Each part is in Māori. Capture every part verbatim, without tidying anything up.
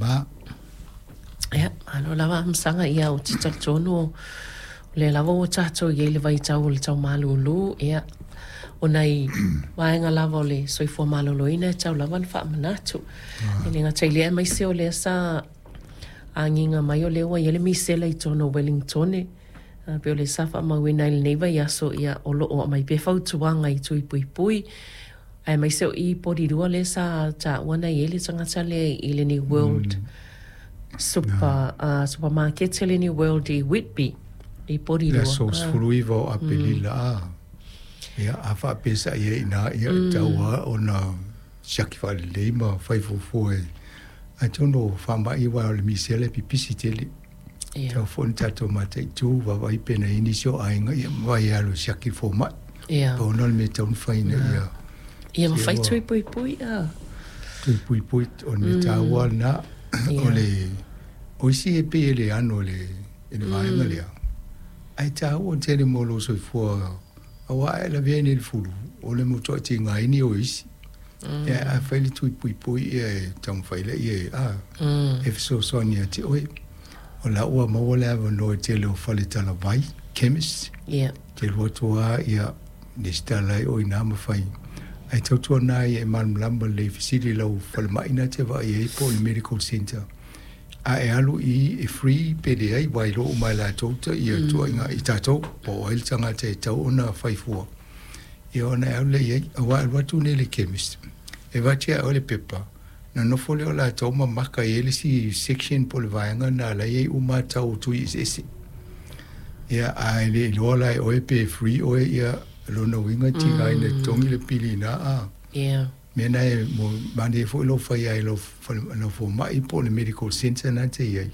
ba. Ya, ano lava msanga ia o tita tono le lava o tato ye le vai tau le tau malulu ia o nei waenga lava le soifua malulu ina tau lava na wha manatu. Ile ngā taile mai se o le sa anginga mai o le wa yele mi se le tono Wellington e pe o le safa mawina ile neiva ia so ia o lo o mai pe fautuanga i tui pui pui. Ai mai se o i porirua le sa ta wana yele tangata le ile ni world super uh, supermarket le ni world i Whitby i porirua. Le sos fruivo a pelila. Ia afa pesa ia ina ia taua ona shaki fa le ma fai fo fo e. A tono fa ma i wa le misele pipisi tele. Tau fon tato mate tu va vai pena inicio ainga ia vai alo shaki fo ma. Ia. Ona me tau faina ia. Ia ma fai tui pui pui a. Tui pui pui on me taua na o le oisi e pe le ano le ele vaenga lea. Ai taua tele molo so fo awa e la viene il fulu o le moto ti ngai ni oisi. Ia a fai tui pui pui e tau faile ia a. E so sonia ti oi. O la ua mawale ava no te leo fale tala vai, chemist. Ia. Te lotoa ia ne stala o ina mawhai. Ai tautua nā i e manulamba le fisiri lau whalemaina te wa i e po le medical center. A e alu i e free pede ai wai lo umai la tauta i a tua inga i tātou po o iltanga te tau ona whaifua. I ona e aule i a wa alwatu ne le chemist. E watia o le pepa. Na nofo leo la tau ma maka i ele si section po le vaenga na la i uma tau tui is ese. Ia a ele lola e oe pe free oe ia lona winga tika ina tongi le pili na a. Ia. Mena e mo mande e fo ilo fai ai lo fo mai po le medical center na te iai.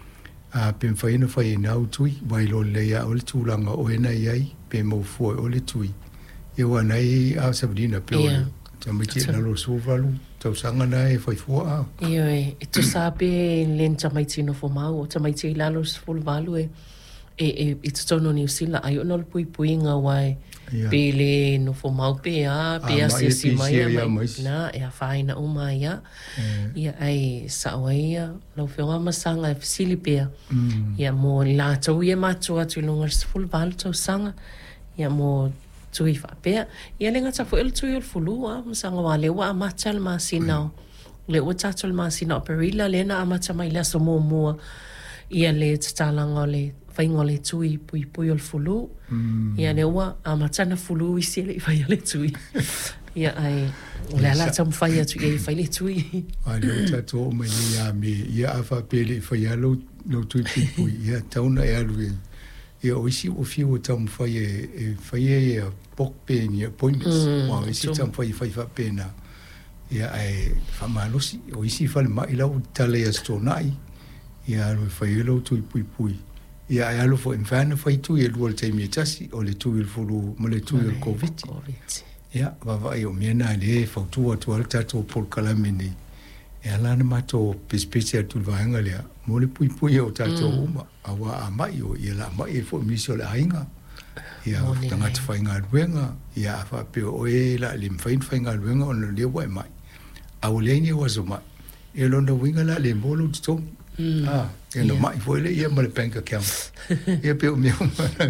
A pen fai ina fai na utui, wai lo le ia o le tūlanga o ena iai, pe mo fo o le tui. Ia wana i a sabdina pe o le. Tamiti na lo sovalu, tau sanga na e fai fua a. Ia e, e tu sape len tamaiti no fo mau, tamaiti i lalo sfulu valu e, e, e, e tutono ni usila, ai ono le pui pui nga wai, pe le no fo mau pe a, pe a si si mai a mai, na e a whaina o mai a, ia ai sawa ia, lau whionga masanga e fisili pe a, ia mo la tau ia matua tu lunga sfulu valu tau sanga, ia mo tui whapea. Ia le ngata fo el tui ol fulu a, masanga wa le wa amata le masinao. Le wa tato le masinao perila le na amata mai le aso mua mua. Ia le tatalanga le whaingo le tui pui pui ol fulu. Ia le wa amata na fulu isi le whai le tui. Ia ai, le ala tam whai atu ia i whai le tui. Ai le tato o mai ni a me, ia a whapele whai alo no tui pui pui. Ia tauna e alu e. Ia o isi o fiu o tamu whai e whai e a pok pēni a points. Wa o isi tamu whai whai wha pēna. Ia ai whamalosi. O isi whale mai lau tale a stonai. Ia alu whai alo tui pui pui. Ia ai alu fo imwhana whai tui e lua le teimi e tasi o le tui il furu mo le tui il COVID. Ia wawai o miena le whautua tu al tato pol kalamini. Ia lana mato pespesi atu vaenga lea. Mo le pui pui o tato uma. Awa a mai o ia la mai e fo misi o le hainga. Ia tangata whainga aluenga. Ia a whapeo o e la le mwhain whainga aluenga o na lea wai mai. A o leini o wazo mai. E lona winga la le molo tutongi. Ah, e na mai fo ele ia ma le bank account. Ia peo mea umana.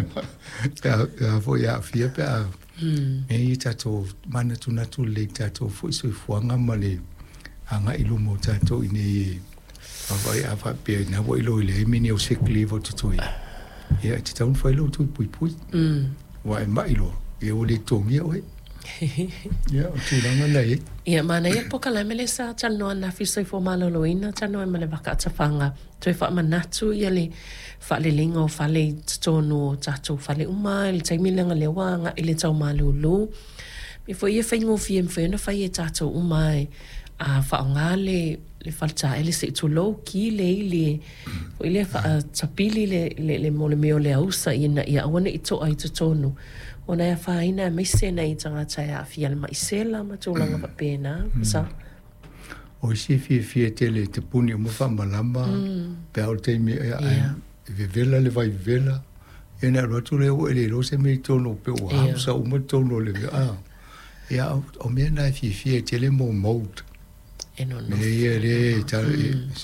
Ia fo ia fia pe a. E i tato mana tunatu le tato fo iso i fuanga ma le anga ilu mo tato ine Vai a fa pe na voi lo le mini o sick leave o tutoi. Ia te tau fai lo tui pui pui. Mm. Vai mai lo. Ia o le tongi o e. Ia o tu langa nei. Ia mana ia poka la mele sa tano na fiso i fo malo loina tano e mele baka tafanga. Toi fa manatu ia le fa le linga o fa le tonu tato fa le uma le taimilanga le wanga i le tau malulu. Mi fo ia fai ngofi e mwhena fai e tato uma a fa ngale le falta ele se tu lo ki le le o ile fa tapili le le le mo le meo le ausa ina ia ona i to ai to tonu ona ia fa ina me se na i tanga tai a fia le maisela ma tu langa pa pena sa o si fi fi tele te puni mo fa malamba pe o te mi ia ve vela le vai vela ina ro tu le o ele lo se me tonu pe o ha sa o mo tonu le a ia o me na fi fi tele mo mode. E no no. E re ta